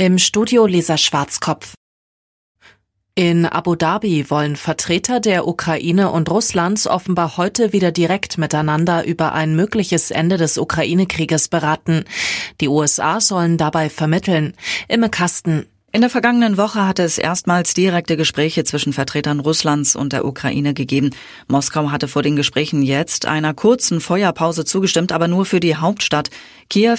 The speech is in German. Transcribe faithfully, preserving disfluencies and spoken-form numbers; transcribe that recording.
Im Studio Lisa Schwarzkopf. In Abu Dhabi wollen Vertreter der Ukraine und Russlands offenbar heute wieder direkt miteinander über ein mögliches Ende des Ukraine-Krieges beraten. Die U S A sollen dabei vermitteln. Imme Kasten. In der vergangenen Woche hatte es erstmals direkte Gespräche zwischen Vertretern Russlands und der Ukraine gegeben. Moskau hatte vor den Gesprächen jetzt einer kurzen Feuerpause zugestimmt, aber nur für die Hauptstadt. Kiew